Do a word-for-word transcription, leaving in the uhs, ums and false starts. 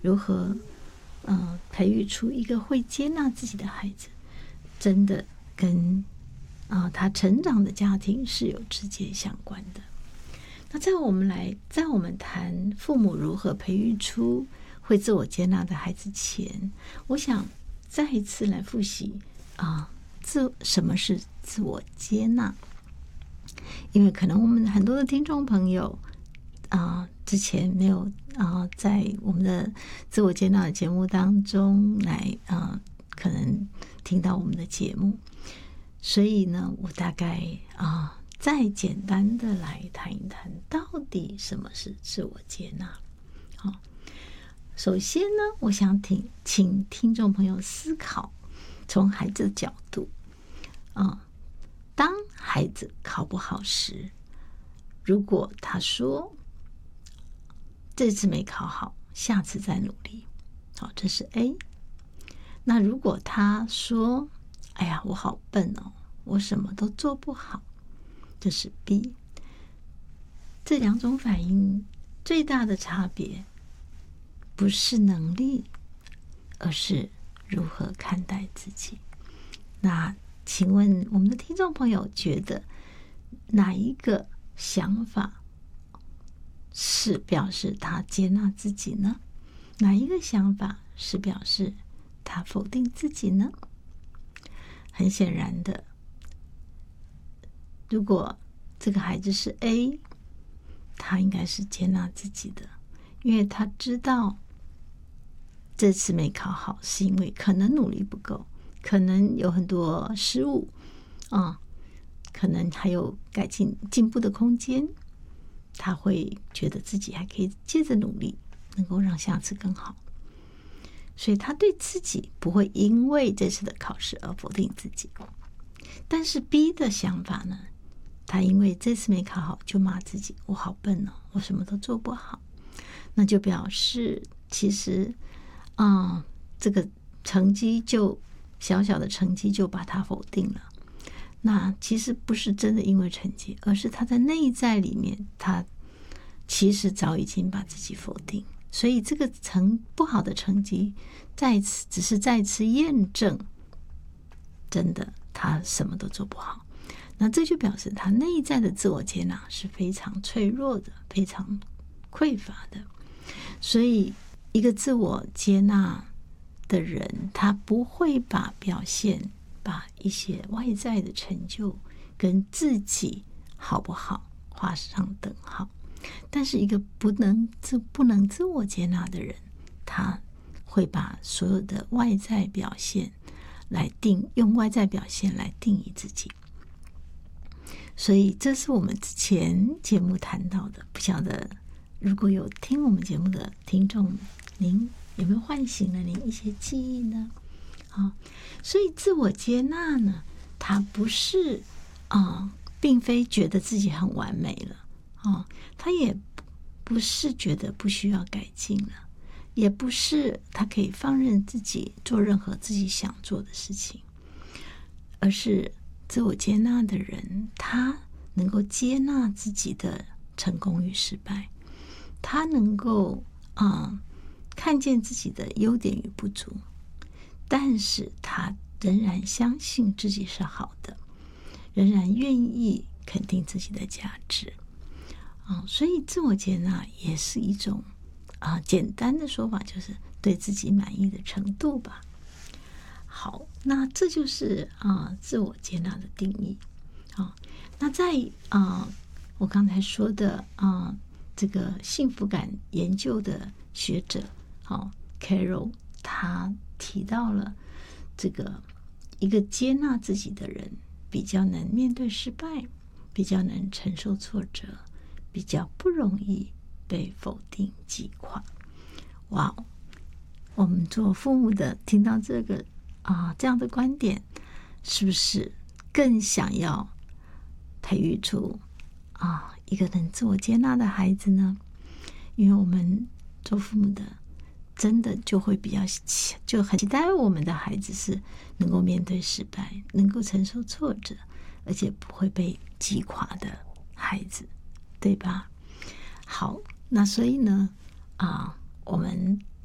如何呃培育出一个会接纳自己的孩子，真的跟啊、呃、他成长的家庭是有直接相关的。那在我们来在我们谈父母如何培育出会自我接纳的孩子前，我想再一次来复习啊、呃，自什么是自我接纳？因为可能我们很多的听众朋友啊、呃，之前没有啊、呃，在我们的自我接纳的节目当中来啊、呃，可能听到我们的节目，所以呢，我大概啊。呃再简单的来谈一谈，到底什么是自我接纳？好，首先呢，我想听请听众朋友思考，从孩子的角度啊，当孩子考不好时，如果他说这次没考好，下次再努力，好，这是 A。那如果他说，哎呀，我好笨哦，我什么都做不好，这是 B。 这两种反应最大的差别不是能力，而是如何看待自己。那请问我们的听众朋友觉得哪一个想法是表示他接纳自己呢？哪一个想法是表示他否定自己呢？很显然的，如果这个孩子是 A， 他应该是接纳自己的，因为他知道这次没考好是因为可能努力不够，可能有很多失误啊，可能还有改进进步的空间，他会觉得自己还可以接着努力，能够让下次更好，所以他对自己不会因为这次的考试而否定自己。但是 B 的想法呢，他因为这次没考好就骂自己，我好笨哦，我什么都做不好，那就表示其实啊、嗯，这个成绩就小小的成绩就把他否定了。那其实不是真的因为成绩，而是他在内在里面，他其实早已经把自己否定。所以这个成不好的成绩，再次只是再次验证，真的他什么都做不好。那这就表示他内在的自我接纳是非常脆弱的，非常匮乏的。所以一个自我接纳的人，他不会把表现把一些外在的成就跟自己好不好画上等号。但是一个不能自不能自我接纳的人，他会把所有的外在表现来定，用外在表现来定义自己。所以这是我们之前节目谈到的，不晓得如果有听我们节目的听众，您有没有唤醒了您一些记忆呢？啊，所以自我接纳呢，它不是啊、呃，并非觉得自己很完美了啊，他也不是觉得不需要改进了，也不是他可以放任自己做任何自己想做的事情，而是自我接纳的人，他能够接纳自己的成功与失败，他能够啊、呃、看见自己的优点与不足，但是他仍然相信自己是好的，仍然愿意肯定自己的价值啊、呃，所以自我接纳也是一种啊、呃、简单的说法，就是对自己满意的程度吧。好，那这就是啊、呃、自我接纳的定义。好、哦，那在啊、呃、我刚才说的啊、呃、这个幸福感研究的学者，好、哦、Carol 他提到了这个一个接纳自己的人，比较能面对失败，比较能承受挫折，比较不容易被否定击垮。哇，我们做父母的听到这个啊，这样的观点，是不是更想要培育出啊一个能自我接纳的孩子呢？因为我们做父母的，真的就会比较就很期待我们的孩子是能够面对失败，能够承受挫折，而且不会被击垮的孩子，对吧？好，那所以呢，啊，我们